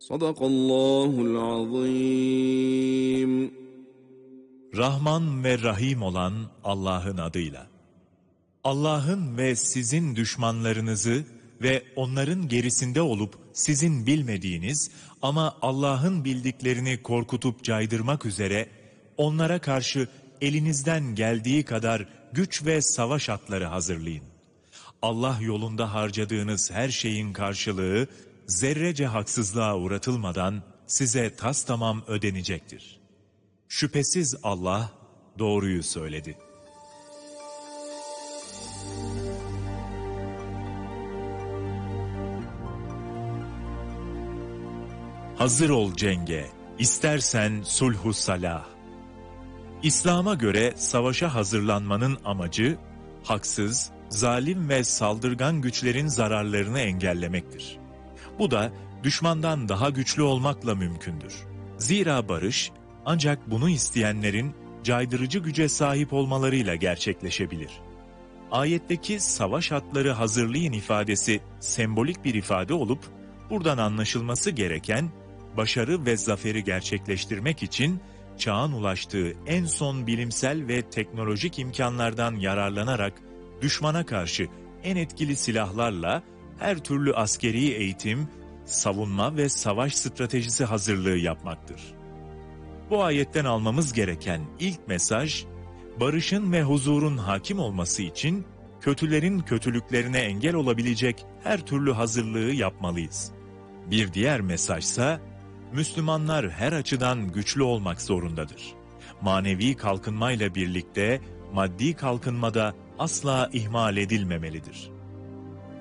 Sadakallahul azim. Rahman ve Rahim olan Allah'ın adıyla. Allah'ın ve sizin düşmanlarınızı ve onların gerisinde olup sizin bilmediğiniz ama Allah'ın bildiklerini korkutup caydırmak üzere onlara karşı elinizden geldiği kadar güç ve savaş atları hazırlayın. Allah yolunda harcadığınız her şeyin karşılığı zerrece haksızlığa uğratılmadan size tastamam ödenecektir. Şüphesiz Allah doğruyu söyledi. Hazır ol cenge, istersen sulhu salah. İslam'a göre savaşa hazırlanmanın amacı, haksız, zalim ve saldırgan güçlerin zararlarını engellemektir. Bu da düşmandan daha güçlü olmakla mümkündür. Zira barış, ancak bunu isteyenlerin caydırıcı güce sahip olmalarıyla gerçekleşebilir. Ayetteki savaş atları hazırlayın ifadesi sembolik bir ifade olup, buradan anlaşılması gereken, başarı ve zaferi gerçekleştirmek için çağın ulaştığı en son bilimsel ve teknolojik imkanlardan yararlanarak düşmana karşı en etkili silahlarla her türlü askeri eğitim, savunma ve savaş stratejisi hazırlığı yapmaktır. Bu ayetten almamız gereken ilk mesaj, barışın ve huzurun hakim olması için kötülerin kötülüklerine engel olabilecek her türlü hazırlığı yapmalıyız. Bir diğer mesajsa, Müslümanlar her açıdan güçlü olmak zorundadır. Manevi kalkınmayla birlikte maddi kalkınmada asla ihmal edilmemelidir.